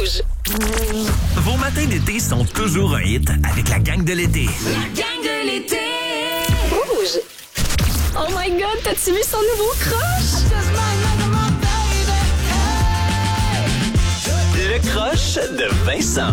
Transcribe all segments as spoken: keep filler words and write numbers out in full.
Rouge. Vos matins d'été sont toujours un hit avec la gang de l'été. La gang de l'été. Rouge. Oh my God, t'as-tu vu son nouveau crush? Le crush de Vincent.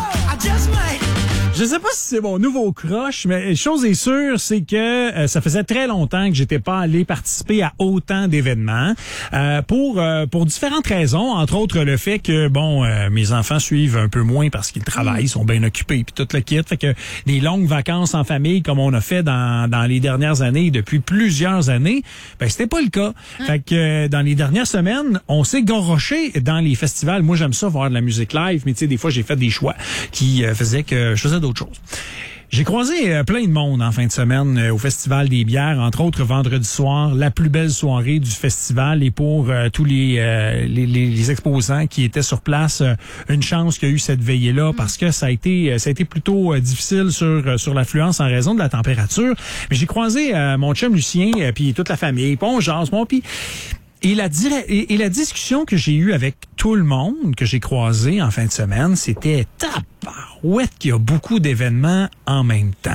Je sais pas si c'est mon nouveau crush, mais chose est sûre, c'est que euh, ça faisait très longtemps que j'étais pas allé participer à autant d'événements euh, pour euh, pour différentes raisons, entre autres le fait que bon euh, mes enfants suivent un peu moins parce qu'ils travaillent, ils sont bien occupés puis tout le kit, fait que des longues vacances en famille comme on a fait dans dans les dernières années depuis plusieurs années, ben c'était pas le cas. Hein? Fait que euh, dans les dernières semaines, on s'est goroché dans les festivals. Moi j'aime ça voir de la musique live, mais tu sais des fois j'ai fait des choix qui euh, faisaient que je faisais d'autres choses. J'ai croisé euh, plein de monde en fin de semaine euh, au Festival des bières, entre autres vendredi soir, la plus belle soirée du festival, et pour euh, tous les, euh, les, les, les exposants qui étaient sur place, euh, une chance qu'il y a eu cette veillée-là, parce que ça a été ça a été plutôt euh, difficile sur euh, sur l'affluence en raison de la température. Mais j'ai croisé euh, mon chum Lucien, euh, puis toute la famille, puis on jase, bon, puis Et la, dire- et, et la discussion que j'ai eue avec tout le monde que j'ai croisé en fin de semaine, c'était tabarouette qu'il y a beaucoup d'événements en même temps.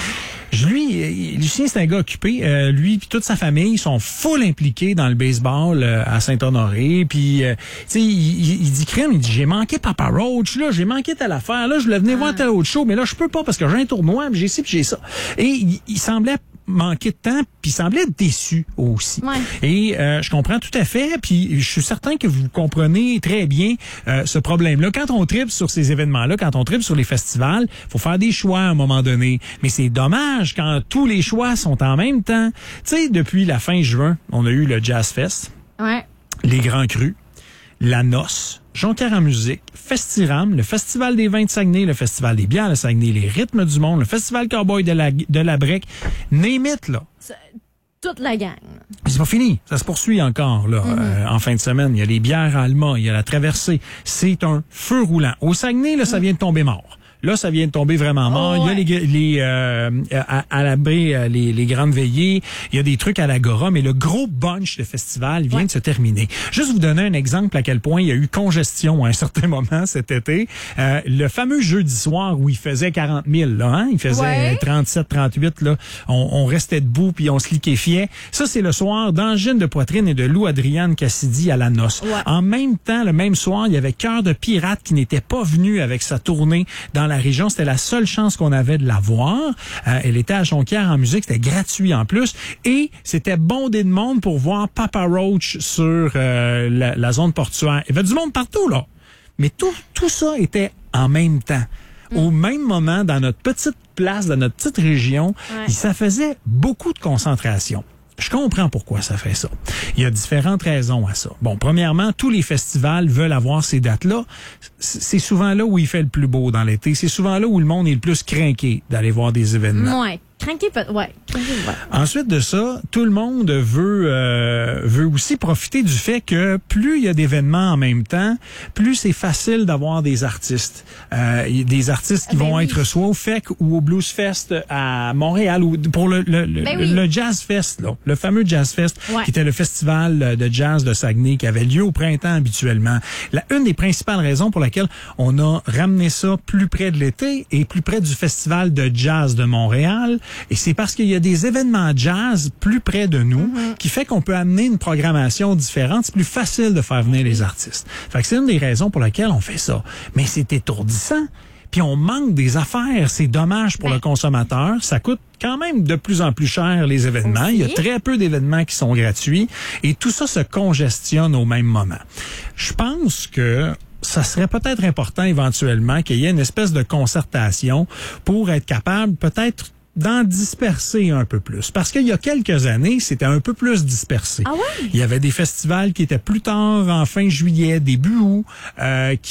Je lui, Lucien, c'est un gars occupé. Euh, lui puis toute sa famille sont full impliqués dans le baseball euh, à Saint-Honoré. Puis, euh, tu sais, il, il, il dit crème, il dit j'ai manqué Papa Roach, là, j'ai manqué telle affaire, là, je voulais venir ah. voir tel autre show, mais là, je peux pas parce que j'ai un tournoi, puis j'ai ci, puis j'ai ça. Et il, il semblait manquer de temps, puis il semblait être déçu aussi. Ouais. Et euh, je comprends tout à fait, puis je suis certain que vous comprenez très bien euh, ce problème-là. Quand on tripe sur ces événements-là, quand on tripe sur les festivals, faut faire des choix à un moment donné. Mais c'est dommage quand tous les choix sont en même temps. Tu sais, depuis la fin juin, on a eu le Jazz Fest, Ouais. les Grands Crus, la Noce, Jonquière en musique, Festiram, le Festival des vins de Saguenay, le Festival des bières de Saguenay, les Rythmes du monde, le Festival Cowboy de la, de la Brec, name it, là. C'est toute la gang. C'est pas fini. Ça se poursuit encore, là, mm-hmm. euh, en fin de semaine. Il y a les bières à Alma, il y a la traversée. C'est un feu roulant. Au Saguenay, là, ça vient de tomber mort. Là, ça vient de tomber vraiment mort. Oh, ouais. Il y a les, les euh, à, à la baie, les, les grandes veillées. Il y a des trucs à l'Agora, mais le gros bunch de festival vient ouais. de se terminer. Juste vous donner un exemple à quel point il y a eu congestion à un certain moment cet été. Euh, le fameux jeudi soir où il faisait quarante mille, là, hein? Il faisait ouais. trente-sept, trente-huit, là. On, on restait debout puis on se liquéfiait. Ça, c'est le soir d'Angine de Poitrine et de Lou Adrienne Cassidy à la Noce. Ouais. En même temps, le même soir, il y avait Cœur de Pirate qui n'était pas venu avec sa tournée dans la région. C'était la seule chance qu'on avait de la voir. Euh, elle était à Jonquière en musique. C'était gratuit en plus. Et c'était bondé de monde pour voir Papa Roach sur euh, la, la zone portuaire. Il y avait du monde partout, là. Mais tout, tout ça était en même temps. Mm. Au même moment, dans notre petite place, dans notre petite région, ouais. ça faisait beaucoup de concentration. Je comprends pourquoi ça fait ça. Il y a différentes raisons à ça. Bon, premièrement, tous les festivals veulent avoir ces dates-là. C'est souvent là où il fait le plus beau dans l'été. C'est souvent là où le monde est le plus craqué d'aller voir des événements. Ouais. Craqué, ouais. Craqué, ouais. Ensuite de ça, tout le monde veut euh, veut aussi profiter du fait que plus il y a d'événements en même temps, plus c'est facile d'avoir des artistes. Euh, des artistes qui ben vont oui. être soit au F E C ou au Blues Fest à Montréal ou pour le le, ben le, oui. le Jazz Fest, là, le fameux Jazz Fest ouais. qui était le festival de jazz de Saguenay qui avait lieu au printemps habituellement. La une des principales raisons pour laquelle on a ramené ça plus près de l'été et plus près du festival de jazz de Montréal. Et c'est parce qu'il y a des événements jazz plus près de nous mm-hmm. qui fait qu'on peut amener une programmation différente. C'est plus facile de faire venir les artistes. Fait que c'est une des raisons pour lesquelles on fait ça. Mais c'est étourdissant. Puis on manque des affaires. C'est dommage pour ben. le consommateur. Ça coûte quand même de plus en plus cher les événements. Aussi. Il y a très peu d'événements qui sont gratuits. Et tout ça se congestionne au même moment. Je pense que ça serait peut-être important éventuellement qu'il y ait une espèce de concertation pour être capable peut-être d'en disperser un peu plus. Parce qu'il y a quelques années, c'était un peu plus dispersé. Ah ouais? Il y avait des festivals qui étaient plus tard, en fin juillet, début août, euh, qui